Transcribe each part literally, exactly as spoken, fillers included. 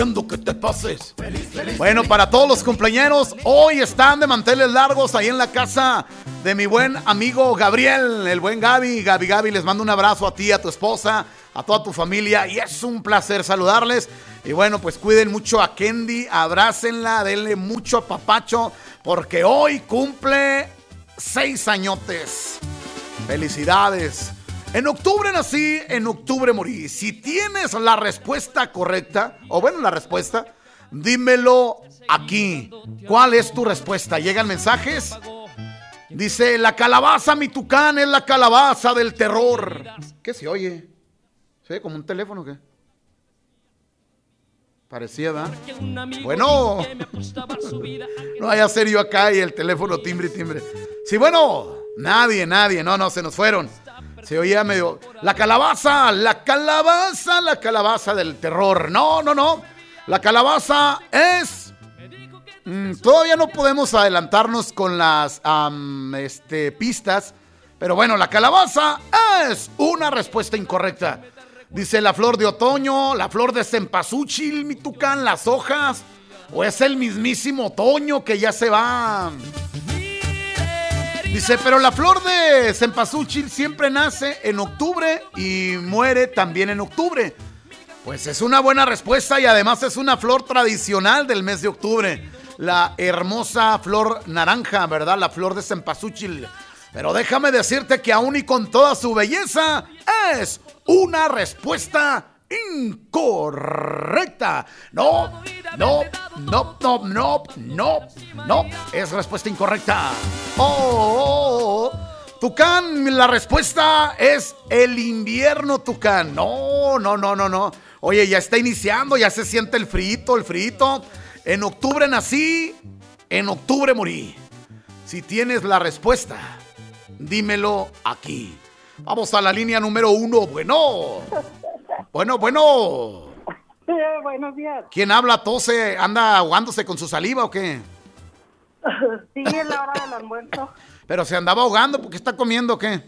Que te pases. Bueno, para todos los cumpleañeros, hoy están de manteles largos ahí en la casa de mi buen amigo Gabriel, el buen Gaby. Gaby, Gaby, les mando un abrazo a ti, a tu esposa, a toda tu familia, y es un placer saludarles. Y bueno, pues cuiden mucho a Kendi, abrácenla, denle mucho apapacho, porque hoy cumple seis añotes. Felicidades. En octubre nací, en octubre morí. Si tienes la respuesta correcta, o bueno, la respuesta, dímelo aquí. ¿Cuál es tu respuesta? ¿Llegan mensajes? Dice, la calabaza, mi tucán, es la calabaza del terror. ¿Qué se oye? ¿Se oye como un teléfono o qué? Parecía, ¿verdad? Bueno. No vaya a ser yo acá y el teléfono timbre y timbre. Sí, bueno. Nadie, nadie. No, no, se nos fueron. Se oía medio... La calabaza, la calabaza, la calabaza del terror. No, no, no. La calabaza es... Mm, todavía no podemos adelantarnos con las um, este, pistas. Pero bueno, la calabaza es una respuesta incorrecta. Dice la flor de otoño, la flor de cempasúchil, mi tucán, las hojas. O es el mismísimo otoño que ya se va... Dice, pero la flor de cempasúchil siempre nace en octubre y muere también en octubre. Pues es una buena respuesta y además es una flor tradicional del mes de octubre. La hermosa flor naranja, ¿verdad? La flor de cempasúchil. Pero déjame decirte que aún y con toda su belleza, es una respuesta incorrecta. No, no, no, no, no, no, no. Es respuesta incorrecta. Oh, oh, oh. Tucán, la respuesta es el invierno, Tucán. No, no, no, no, no. Oye, ya está iniciando, ya se siente el frío, el frío. En octubre nací, en octubre morí. Si tienes la respuesta, dímelo aquí. Vamos a la línea número uno. Bueno. Bueno, bueno. Sí, buenos días. ¿Quién habla? ¿Tose? ¿Anda ahogándose con su saliva o qué? Sí, es la hora del almuerzo. Pero se andaba ahogando, ¿por qué está comiendo o qué?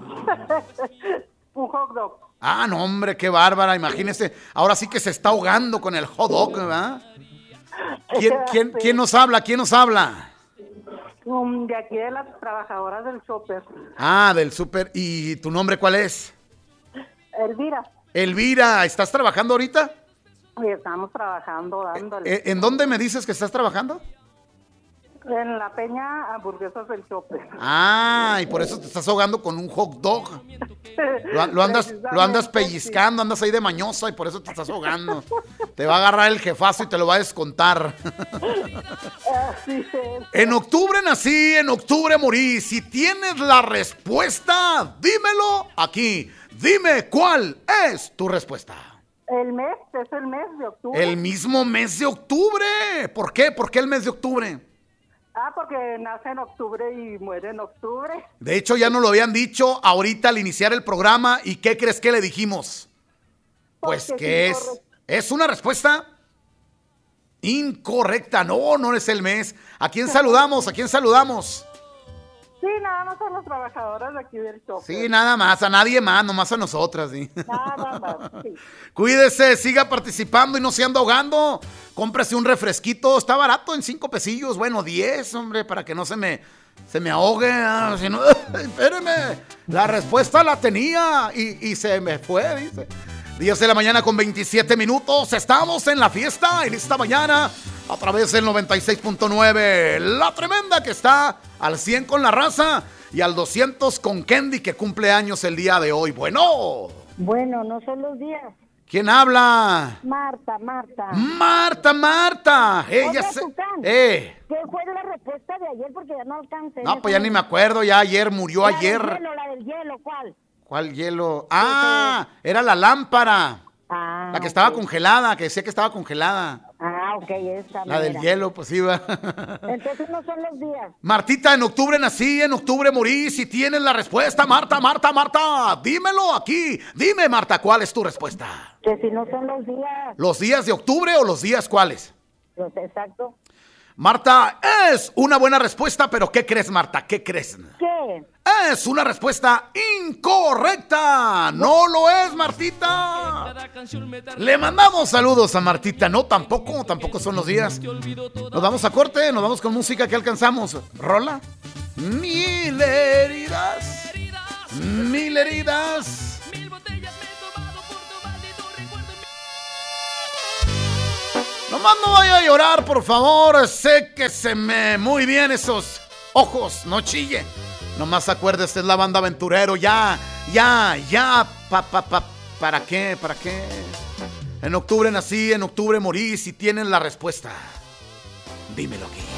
Un hot dog. Ah, no, hombre, qué bárbara, imagínese. Ahora sí que se está ahogando con el hot dog, ¿verdad? ¿Quién, quién, Sí. ¿quién nos habla? ¿Quién nos habla? Um, de aquí de las trabajadoras del súper. Ah, del súper. ¿Y tu nombre cuál es? Elvira. Elvira, ¿estás trabajando ahorita? Y estamos trabajando, dándole. ¿En dónde me dices que estás trabajando? En la Peña Hamburguesas del Chope. Ah, y por eso te estás ahogando con un hot dog. Lo, lo andas, lo andas pellizcando, andas ahí de mañosa y por eso te estás ahogando. Te va a agarrar el jefazo y te lo va a descontar. Así es. En octubre nací, en octubre morí. Si tienes la respuesta, dímelo aquí. Dime cuál es tu respuesta. El mes, es el mes de octubre. El mismo mes de octubre. ¿Por qué? ¿Por qué el mes de octubre? Ah, porque nace en octubre y muere en octubre. De hecho, ya nos lo habían dicho ahorita al iniciar el programa. ¿Y qué crees que le dijimos? Pues Porque que es es, incorrecto. es una respuesta incorrecta. No, no es el mes. ¿A quién saludamos? ¿A quién saludamos? Sí, nada más son las trabajadoras de aquí del Chope. Sí, nada más, a nadie más, nomás a nosotras, sí. Nada más, sí. Cuídese, siga participando y no se anda ahogando. Cómprese un refresquito, está barato en cinco pesillos, bueno, diez, hombre, para que no se me, se me ahogue. Ah, si no, espéreme, la respuesta la tenía y, y se me fue, dice. diez de la mañana con veintisiete minutos, estamos en la fiesta en esta mañana a través del noventa y seis punto nueve. La tremenda que está al cien con la raza y al doscientos con Kendi que cumple años el día de hoy. Bueno. Bueno, no son los días. ¿Quién habla? Marta, Marta. Marta, Marta. Ella Oiga, se... Tucán, Eh. ¿qué fue la respuesta de ayer? Porque ya no alcancé. No, pues ya ni me acuerdo, ya ayer murió La del ayer. hielo, la del hielo, ¿cuál? ¿Cuál hielo? Ah, era la lámpara. Ah, La que estaba ok. congelada, que decía que estaba congelada. Ah, ok, esa. La del mera. hielo, pues iba. Entonces no son los días. Martita, en octubre nací, en octubre morí. Si tienes la respuesta, Marta, Marta, Marta, dímelo aquí. Dime, Marta, ¿cuál es tu respuesta? Que si no son los días. ¿Los días de octubre o los días cuáles? Los exacto. Marta, es una buena respuesta, pero ¿qué crees, Marta? ¿Qué crees? ¿Qué? Es una respuesta incorrecta. No lo es, Martita. Le mandamos saludos a Martita. No, tampoco, tampoco son los días. Nos vamos a corte, nos vamos con música que alcanzamos. ¿Rola? Mil heridas. Mil heridas. Nomás no vaya a llorar, por favor. Sé que se me muy bien esos ojos. No chille. Nomás acuérdese, es la banda Aventurero. Ya, ya, ya. Pa, pa, pa, ¿Para qué? ¿Para qué? En octubre nací, en octubre morí. Si tienen la respuesta, dímelo aquí.